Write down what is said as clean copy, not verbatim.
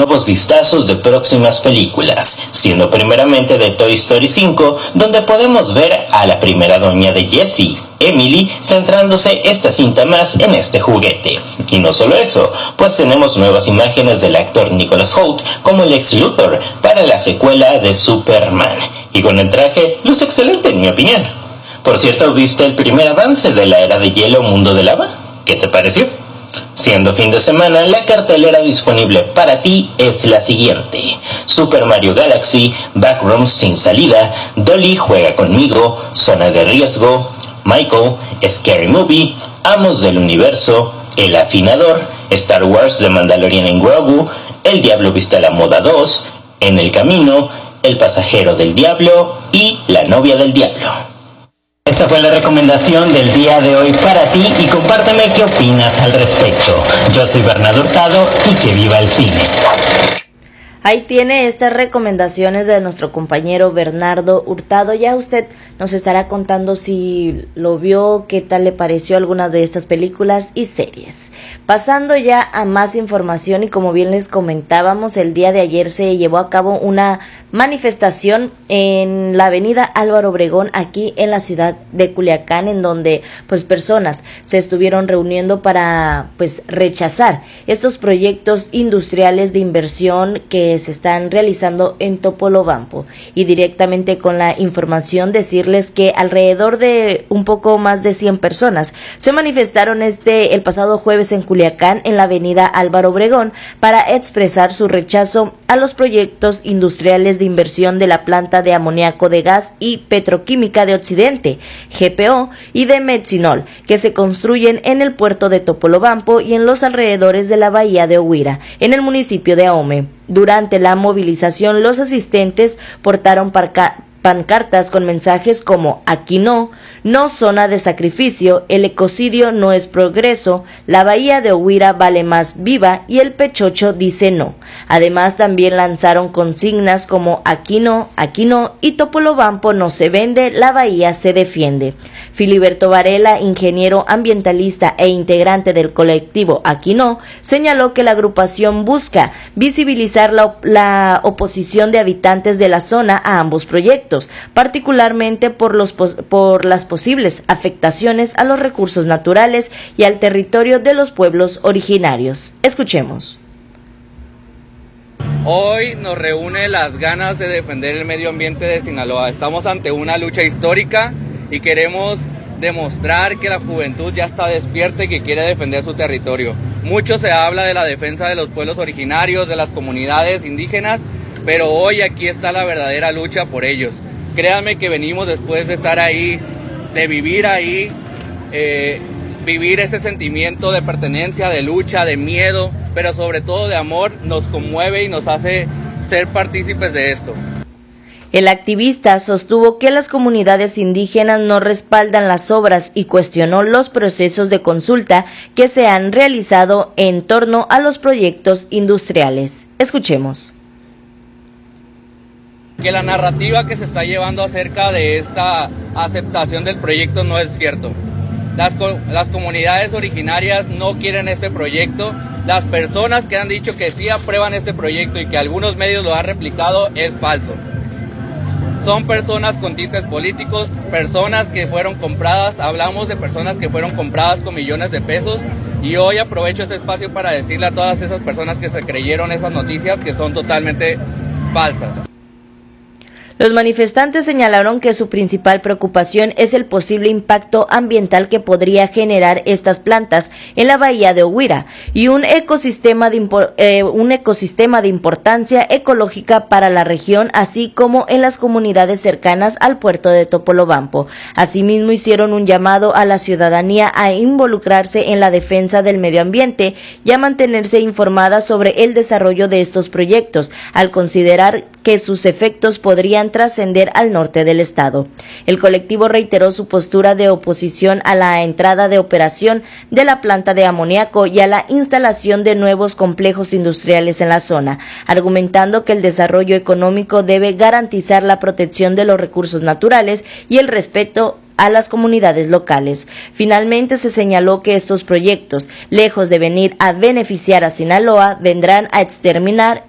nuevos vistazos de próximas películas, siendo primeramente de Toy Story 5, donde podemos ver a la primera doña de Jessie, Emily, centrándose esta cinta más en este juguete. Y no solo eso, pues tenemos nuevas imágenes del actor Nicholas Hoult como Lex Luthor para la secuela de Superman, y con el traje luce excelente en mi opinión. Por cierto, ¿viste el primer avance de la Era de Hielo Mundo de Lava? ¿Qué te pareció? Siendo fin de semana, la cartelera disponible para ti es la siguiente: Super Mario Galaxy, Backrooms sin salida, Dolly juega conmigo, Zona de riesgo, Michael, Scary Movie, Amos del Universo, El Afinador, Star Wars The Mandalorian en Grogu, El Diablo Viste a la Moda 2, En el Camino, El Pasajero del Diablo y La Novia del Diablo. Esta fue la recomendación del día de hoy para ti y compárteme qué opinas al respecto. Yo soy Bernardo Hurtado y que viva el cine. Ahí tiene estas recomendaciones de nuestro compañero Bernardo Hurtado. Ya usted nos estará contando si lo vio, qué tal le pareció alguna de estas películas y series. Pasando ya a más información, y como bien les comentábamos, el día de ayer se llevó a cabo una manifestación en la avenida Álvaro Obregón, aquí en la ciudad de Culiacán, en donde pues personas se estuvieron reuniendo para pues rechazar estos proyectos industriales de inversión que se están realizando en Topolobampo. Y directamente con la información, decirles que alrededor de un poco más de 100 personas se manifestaron el pasado jueves en Culiacán, en la avenida Álvaro Obregón, para expresar su rechazo a los proyectos industriales de inversión de la planta de amoníaco de gas y petroquímica de Occidente, GPO, y de Metzinol, que se construyen en el puerto de Topolobampo y en los alrededores de la bahía de Ohuira, en el municipio de Ahome. Durante la movilización, los asistentes portaron pancartas con mensajes como "Aquí no", "No zona de sacrificio", "El ecocidio no es progreso", "La bahía de Ohuira vale más viva" y "El Pechocho dice no". Además, también lanzaron consignas como aquí no" y "Topolobampo no se vende, la bahía se defiende". Filiberto Varela, ingeniero ambientalista e integrante del colectivo Aquí no, señaló que la agrupación busca visibilizar la oposición de habitantes de la zona a ambos proyectos, particularmente por las posibles afectaciones a los recursos naturales y al territorio de los pueblos originarios. Escuchemos. Hoy nos reúne las ganas de defender el medio ambiente de Sinaloa. Estamos ante una lucha histórica y queremos demostrar que la juventud ya está despierta y que quiere defender su territorio. Mucho se habla de la defensa de los pueblos originarios, de las comunidades indígenas, pero hoy aquí está la verdadera lucha por ellos. Créanme que venimos después de estar ahí, de vivir ahí, vivir ese sentimiento de pertenencia, de lucha, de miedo, pero sobre todo de amor. Nos conmueve y nos hace ser partícipes de esto. El activista sostuvo que las comunidades indígenas no respaldan las obras y cuestionó los procesos de consulta que se han realizado en torno a los proyectos industriales. Escuchemos. Que la narrativa que se está llevando acerca de esta aceptación del proyecto no es cierto. Las comunidades originarias no quieren este proyecto. Las personas que han dicho que sí aprueban este proyecto y que algunos medios lo han replicado es falso. Son personas con tintes políticos, personas que fueron compradas, hablamos de personas que fueron compradas con millones de pesos, y hoy aprovecho este espacio para decirle a todas esas personas que se creyeron esas noticias que son totalmente falsas. Los manifestantes señalaron que su principal preocupación es el posible impacto ambiental que podría generar estas plantas en la bahía de Ohuira y un ecosistema de importancia ecológica para la región, así como en las comunidades cercanas al puerto de Topolobampo. Asimismo, hicieron un llamado a la ciudadanía a involucrarse en la defensa del medio ambiente y a mantenerse informada sobre el desarrollo de estos proyectos, al considerar que sus efectos podrían trascender al norte del estado. El colectivo reiteró su postura de oposición a la entrada de operación de la planta de amoníaco y a la instalación de nuevos complejos industriales en la zona, argumentando que el desarrollo económico debe garantizar la protección de los recursos naturales y el respeto a las comunidades locales. Finalmente, se señaló que estos proyectos, lejos de venir a beneficiar a Sinaloa, vendrán a exterminar